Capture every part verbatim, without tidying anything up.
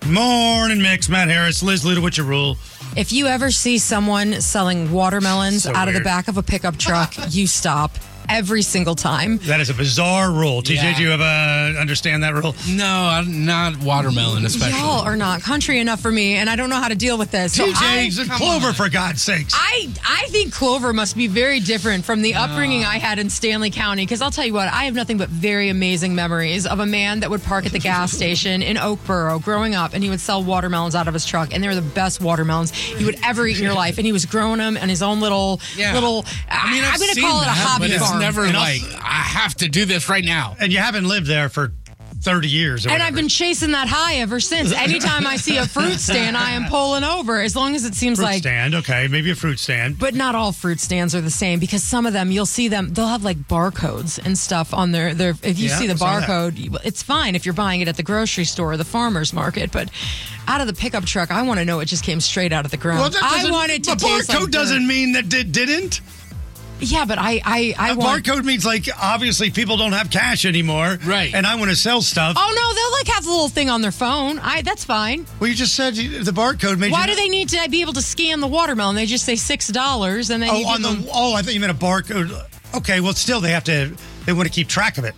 Morning mix, Matt Harris, Liz Luda, what's your rule? If you ever see someone selling watermelons So out of weird. the back of a pickup truck, you stop every single time. That is a bizarre rule. T J, Yeah. do you have a, understand that rule? No, I'm not watermelon, especially. Y'all are not country enough for me, and I don't know how to deal with this. So T J, I, it's a Clover, for God's sakes. I, I think Clover must be very different from the upbringing I had in Stanley County, because I'll tell you what, I have nothing but very amazing memories of a man that would park at the gas station in Oakboro growing up, and he would sell watermelons out of his truck, and they were the best watermelons you would ever eat in your life, and he was growing them in his own little, Yeah. little, I mean, I, I've I'm going to seen call it a that, hobby but it's farm. never And like, also- I have to do this right now. And you haven't lived there for thirty years or And whatever. I've been chasing that high ever since. Anytime I see a fruit stand, I am pulling over, as long as it seems fruit like. stand, okay, maybe a fruit stand. But not all fruit stands are the same, because some of them, you'll see them, they'll have like barcodes and stuff on their, their if you Yeah, see the what's wrong with barcode, you- it's fine if you're buying it at the grocery store or the farmer's market, but out of the pickup truck, I want to know it just came straight out of the ground. that I doesn't- want it to a taste barcode like doesn't dirt. mean that it didn't. Yeah, but I, I, I A want... barcode means, like, obviously people don't have cash anymore. Right. And I want to sell stuff. Oh, no, they'll like have the little thing on their phone. I That's fine. Well, you just said you, the barcode made Why you... do they need to be able to scan the watermelon? They just say six dollars and then you Oh, on give the... them... Oh, I thought you meant a barcode. Okay, well, still, they have to... They want to keep track of it.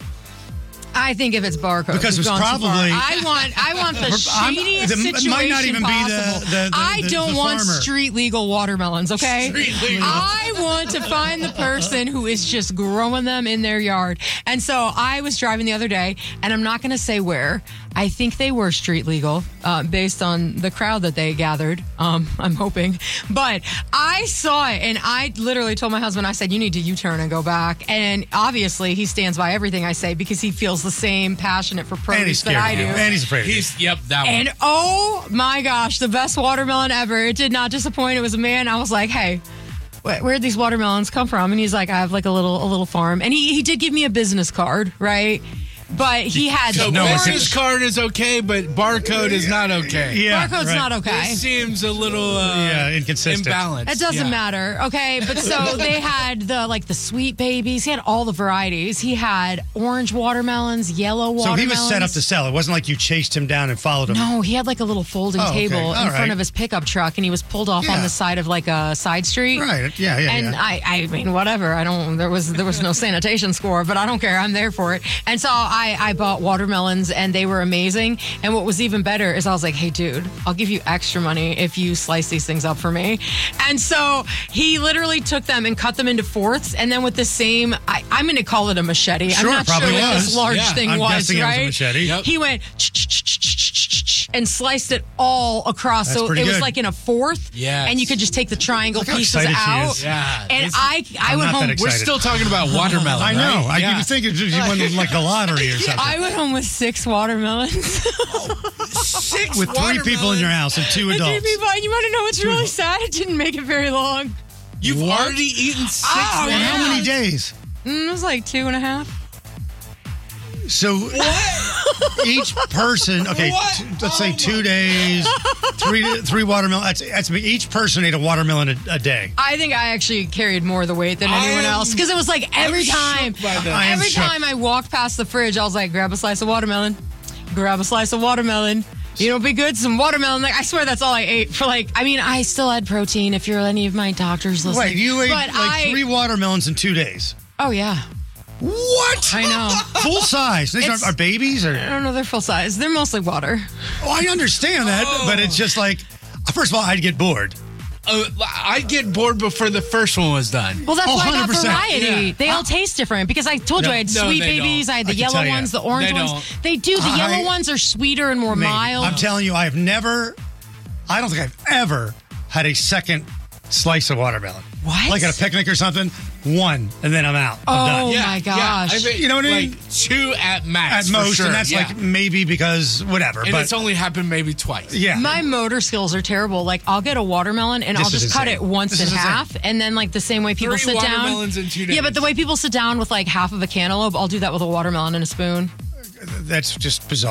I think if it's barcode, Because we've it's gone too far. probably- I want, I want the I'm- shadiest it situation might not even be the- possible. the- the- I the- don't the want farmer. street legal watermelons. Okay, Street legal. I want to find the person who is just growing them in their yard. And so I was driving the other day, and I'm not going to say where. I think they were street legal, uh, based on the crowd that they gathered. Um, I'm hoping, but I saw it, and I literally told my husband, I said, "You need to U-turn and go back." And obviously, he stands by everything I say because he feels the same passionate for And produce he's that scared I of do. you. And he's afraid of you. He's, yep, that one. And oh my gosh, the best watermelon ever. It did not disappoint. It was a man. I was like, hey, wh- where'd these watermelons come from? And he's like, I have like a little a little farm. And he, he did give me a business card, right? But he had So the no, orange. business card is okay, but barcode is not okay. Yeah, Barcode's right. not okay. It seems a little uh, Yeah, inconsistent. imbalanced. It doesn't Yeah. matter, okay? But so they had the like the sweet babies. He had all the varieties. He had orange watermelons, yellow So watermelons. he was set up to sell. It wasn't like you chased him down and followed him. No, he had like a little folding Oh, okay. table All in front right. of his pickup truck, and he was pulled off on Yeah. the side of like a side street. Right. Yeah, yeah, And yeah. I, I mean, whatever. I don't. There was there was no sanitation score, but I don't care. I'm there for it. And so I I bought watermelons, and they were amazing. And what was even better is I was like, hey, dude, I'll give you extra money if you slice these things up for me. And so he literally took them and cut them into fourths, and then with the same, I, I'm going to call it a machete. Sure, I'm not sure probably what was. this large Yeah, thing I'm was, guessing it was a right? machete. Yep. He went and sliced it all across. That's so pretty it was good. like in a fourth. Yes. And you could just take the triangle Look how pieces excited she out. is. Yeah, And this- I I I'm went not that home. excited. We're still talking about watermelon. I know. Right? I yeah. you think it- you won like the lottery or something. I went home with six watermelons. Six With three people in your watermelons. house and two And three adults. people, and you want to know what's really sad? It didn't make it very long. You've What? already eaten six Oh, And how yeah. many days? Mm, it was like two and a half. So each person, okay, What? t- let's say Oh two days, three three watermelon. That's that's each person ate a watermelon a, a day. I think I actually carried more of the weight than I anyone am- else, because it was like every I'm time, shook by that. I am every shook. time I walked past the fridge, I was like, grab a slice of watermelon, grab a slice of watermelon. You know, be good, some watermelon. Like I swear, that's all I ate for like. I mean, I still had protein. If you're any of my doctors listening, Wait, you ate but like I, three watermelons in two days. Oh yeah, What? I know. Full size. These It's- are, are babies, or I don't know. They're full size. They're mostly water. oh, I understand that, but it's just like, first of all, I'd get bored. Uh, I'd get bored before the first one was done. Well, that's Oh, why I got one hundred percent. variety. Yeah. They all taste different because I told you No. I had No, sweet they babies. don't. I had the I can yellow tell you. ones, the orange They ones. don't. They do. The I- yellow ones are sweeter and more Maybe. mild. I'm telling you, I've never, I don't think I've ever had a second slice of watermelon. What? Like at a picnic or something, one, and then I'm out. I'm done. Oh, my gosh. I bet, You know what I mean? Like two at max. At for most, sure. and that's yeah. like maybe because whatever. And but it's only happened maybe twice. yeah, My motor skills are terrible. Like I'll get a watermelon and This I'll is just cut insane. it once This in is insane. half, and then like the same way people Three sit down. watermelons in two days. Yeah, but the way people sit down with like half of a cantaloupe, I'll do that with a watermelon and a spoon. that's just bizarre.